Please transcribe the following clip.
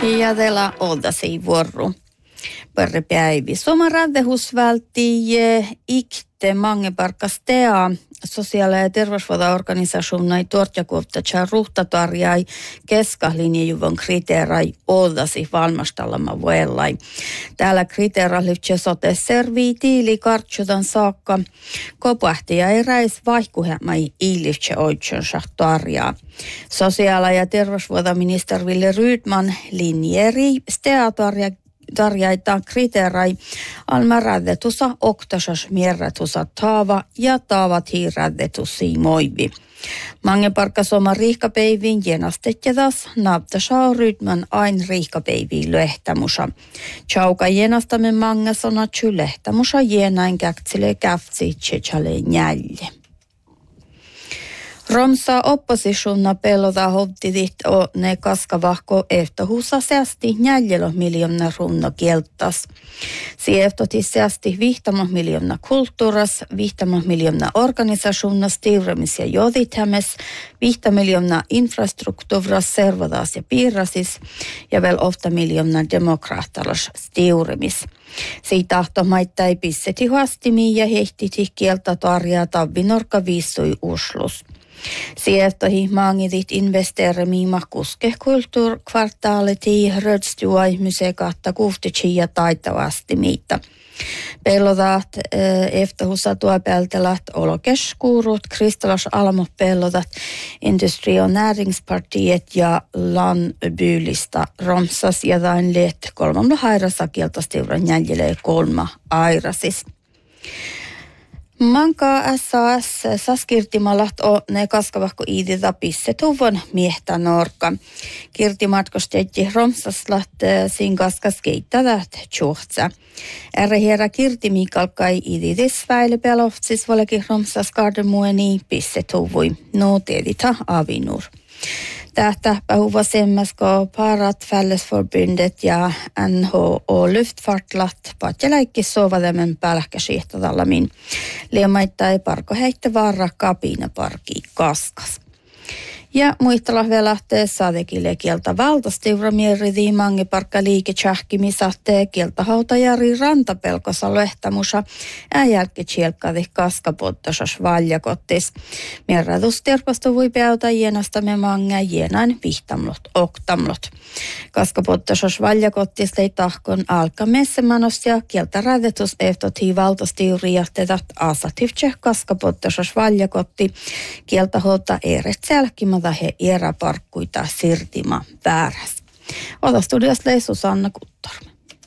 Ja teillä oldasi vuoro. Pärre päivi. Somaradehus vältti ikte mange parkastea sosiaali- ja terveysvaltaorganisaationa ei tuotjakuottaja ruhtatarjai keskalinjujuvon kriteerai oldasi valmastallama vuellai. Täällä kriteera lyhtsä sote servii tiili kartsudan saakka. Kopahti ja eräis vaihkuhemai iilitsä oitsonsa tarjaa. Sosiaali- ja terveysvaltaministeri Wille Rydman linjeri tarjaitaan kriteerai almarädetusa oktasas mierrätusa taava ja taavat hiirädetusi moivi. Mange parkkasoma riihkapäiviin jenastetjadas naaptasaa Rydman ain riihkapäiviin lehtämusa. Chauka jenastamme mange sonatsu lehtämusa jenain käksile käftsi tsetsäle njälje. Romsa oppositionna pelota hoddidit o ne kaskavahko eftohuussa säästi 4 miljoonaa runno kieltas. Si eftoti säästi 5 miljoonaa kulttuuras, 5 miljoonaa organisationas, tiivremis ja jodithämes, 5 miljoonaa infrastruktuuras, servodas ja piirrasis ja vel 8 miljoonaa demokraattalas stiuremis. Si tahtomaita ei pisseti huastimi ja hehtiti kieltä tarjaa tavvinorka viissui uslus. Sieltähi maangidit investeerimiima kuske kulttuurkvartaaleti rödstuai musekatta kuftitsi ja taitavasti miita. Pellodat eftehussa tuo peltelat olokeskuurut, kristallas almo pellodat industri- ja näringspartiet ja landbyylista romsas ja dain let 3 hairassa kieltostiuran jäljelle 3 airasis. Manka SAS saskirtimalat on ne kaskavahko iiditä pissetuvon miehtä norka. Kirtimatkostetti romsaslat sin kaskas keittävät tjuhtsa. Herra kirtimikalkai iiditis väile peloftsis volekin romsas kardemueni pissetuvui. No teedita avinur. Tähtä pahuvasemmasko parat fällesförbundet ja NHO Luftfartlat patjalaikki sovademen pälkäsihtadallamin. Liemaittai parko heitte varra kapina parki kaskas. Ja muistella vielä lähtee saadekille kieltä valtastiuramieridi mange parkka liiketsähkimisahtee kieltä hautajari rantapelkosa lehtämusa jälkeen chielkadi kaskapottasas valjakottis. Mierrätusterpasto voi päytä jenastamme mange jenain vihtamlot oktamlot. Kaskapottasas valjakottis ei tahkon alkamessemanos ja kieltä rädetus eftotii valtastiuriahtetat asativtse kaskapottasas valjakotti kieltä hauta eret selkimä he eräparkkuita sirtima vääräs. Ota studios Susanna Kuttormi.